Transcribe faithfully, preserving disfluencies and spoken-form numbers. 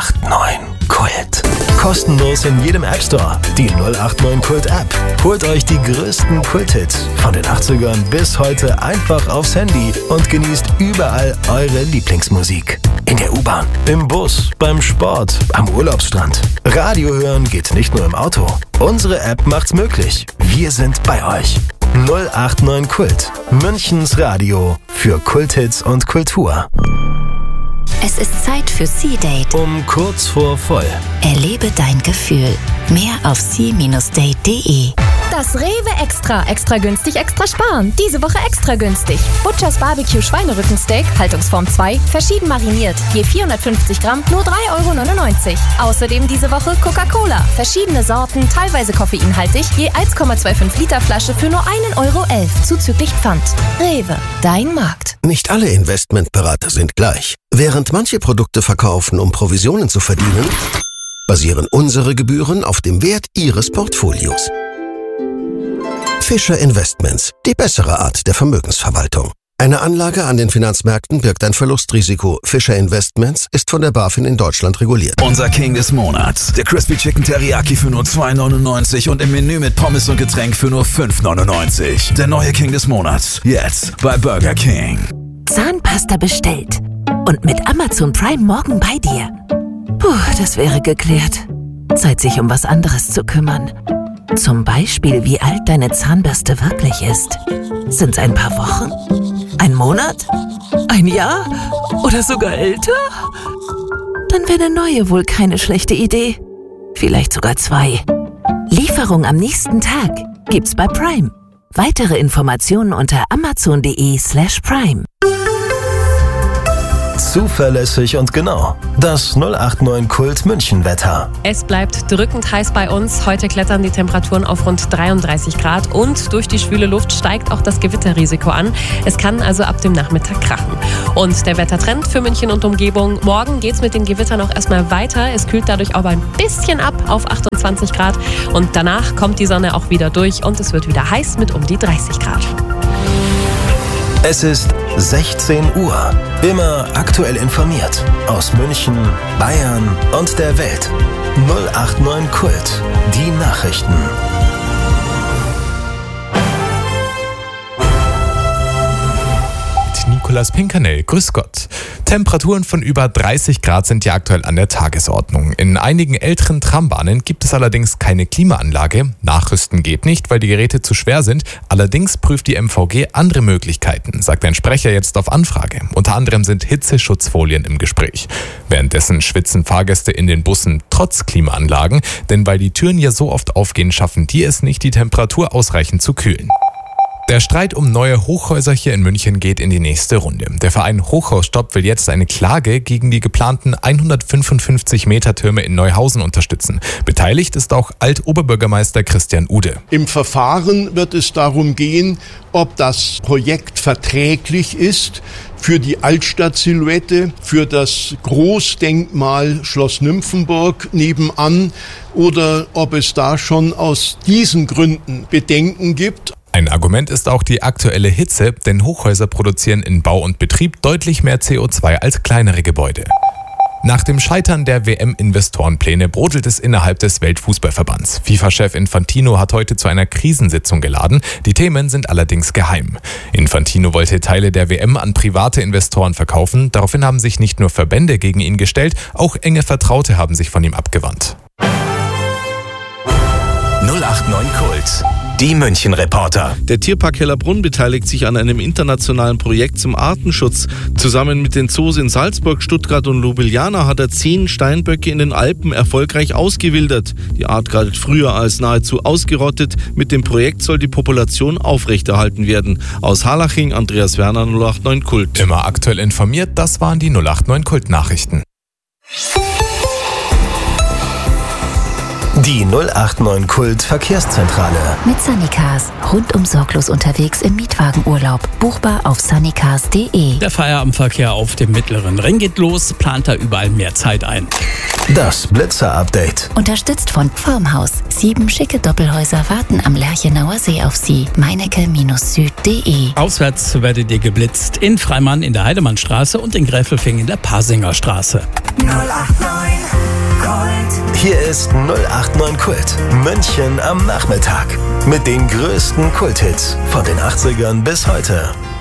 neun Kult. Kostenlos in jedem App Store. Die null acht neun Kult App. Holt euch die größten Kult-Hits von den achtzigern bis heute einfach aufs Handy und genießt überall eure Lieblingsmusik. In der U-Bahn, im Bus, beim Sport, am Urlaubsstrand. Radio hören geht nicht nur im Auto. Unsere App macht's möglich. Wir sind bei euch. null acht neun Kult. Münchens Radio für Kulthits und Kultur. Es ist Zeit für C-Date. Um kurz vor voll. Erlebe dein Gefühl. Mehr auf c Bindestrich date punkt de. Das Rewe Extra. Extra günstig, extra sparen. Diese Woche extra günstig. Butchers Barbecue Schweinerückensteak, Haltungsform zwei, verschieden mariniert. Je vierhundertfünfzig Gramm, nur drei Euro neunundneunzig. Außerdem diese Woche Coca-Cola. Verschiedene Sorten, teilweise koffeinhaltig. Je eins Komma fünfundzwanzig Liter Flasche für nur einen Euro elf. Zuzüglich Pfand. Rewe, dein Markt. Nicht alle Investmentberater sind gleich. Während manche Produkte verkaufen, um Provisionen zu verdienen, basieren unsere Gebühren auf dem Wert Ihres Portfolios. Fischer Investments, die bessere Art der Vermögensverwaltung. Eine Anlage an den Finanzmärkten birgt ein Verlustrisiko. Fischer Investments ist von der BaFin in Deutschland reguliert. Unser King des Monats. Der Crispy Chicken Teriyaki für nur zwei neunundneunzig und im Menü mit Pommes und Getränk für nur fünf neunundneunzig. Der neue King des Monats. Jetzt bei Burger King. Zahnpasta bestellt. Und mit Amazon Prime morgen bei dir. Puh, das wäre geklärt. Zeit, sich um was anderes zu kümmern. Zum Beispiel, wie alt deine Zahnbürste wirklich ist. Sind's ein paar Wochen? Ein Monat? Ein Jahr? Oder sogar älter? Dann wäre eine neue wohl keine schlechte Idee. Vielleicht sogar zwei. Lieferung am nächsten Tag gibt's bei Prime. Weitere Informationen unter amazon punkt de slash prime. Zuverlässig und genau. Das null acht neun Kult München Wetter. Es bleibt drückend heiß bei uns. Heute klettern die Temperaturen auf rund dreiunddreißig Grad und durch die schwüle Luft steigt auch das Gewitterrisiko an. Es kann also ab dem Nachmittag krachen. Und der Wettertrend für München und Umgebung. Morgen geht's mit den Gewittern auch erstmal weiter. Es kühlt dadurch aber ein bisschen ab auf achtundzwanzig Grad. Und danach kommt die Sonne auch wieder durch und es wird wieder heiß mit um die dreißig Grad. Es ist sechzehn Uhr. Immer aktuell informiert. Aus München, Bayern und der Welt. null acht neun Kult. Die Nachrichten. Nikolaus Pinkernell, grüß Gott. Temperaturen von über dreißig Grad sind ja aktuell an der Tagesordnung. In einigen älteren Trambahnen gibt es allerdings keine Klimaanlage. Nachrüsten geht nicht, weil die Geräte zu schwer sind. Allerdings prüft die M V G andere Möglichkeiten, sagt ein Sprecher jetzt auf Anfrage. Unter anderem sind Hitzeschutzfolien im Gespräch. Währenddessen schwitzen Fahrgäste in den Bussen trotz Klimaanlagen, denn weil die Türen ja so oft aufgehen, schaffen die es nicht, die Temperatur ausreichend zu kühlen. Der Streit um neue Hochhäuser hier in München geht in die nächste Runde. Der Verein Hochhausstopp will jetzt eine Klage gegen die geplanten hundertfünfundfünfzig Meter Türme in Neuhausen unterstützen. Beteiligt ist auch Alt-Oberbürgermeister Christian Ude. Im Verfahren wird es darum gehen, ob das Projekt verträglich ist für die Altstadtsilhouette, für das Großdenkmal Schloss Nymphenburg nebenan oder ob es da schon aus diesen Gründen Bedenken gibt. Ein Argument ist auch die aktuelle Hitze, denn Hochhäuser produzieren in Bau und Betrieb deutlich mehr C O zwei als kleinere Gebäude. Nach dem Scheitern der W M-Investorenpläne brodelt es innerhalb des Weltfußballverbands. FIFA-Chef Infantino hat heute zu einer Krisensitzung geladen. Die Themen sind allerdings geheim. Infantino wollte Teile der W M an private Investoren verkaufen. Daraufhin haben sich nicht nur Verbände gegen ihn gestellt, auch enge Vertraute haben sich von ihm abgewandt. null acht neun Kult. Die München-Reporter. Der Tierpark Hellerbrunn beteiligt sich an einem internationalen Projekt zum Artenschutz. Zusammen mit den Zoos in Salzburg, Stuttgart und Ljubljana hat er zehn Steinböcke in den Alpen erfolgreich ausgewildert. Die Art galt früher als nahezu ausgerottet. Mit dem Projekt soll die Population aufrechterhalten werden. Aus Harlaching, Andreas Werner, null acht neun Kult. Immer aktuell informiert, das waren die null acht neun Kult-Nachrichten. Die null acht neun Kult Verkehrszentrale. Mit Sunnycars. Rundum sorglos unterwegs im Mietwagenurlaub. Buchbar auf sunnycars punkt de. Der Feierabendverkehr auf dem Mittleren Ring geht los, plant da überall mehr Zeit ein. Das Blitzer-Update. Unterstützt von Formhaus. Sieben schicke Doppelhäuser warten am Lerchenauer See auf Sie. meinecke-süd punkt de. Auswärts werdet ihr geblitzt in Freimann in der Heidemannstraße und in Gräfelfing in der Pasinger Straße. null acht neun Hier ist null acht neun Kult, München am Nachmittag. Mit den größten Kulthits von den achtzigern bis heute.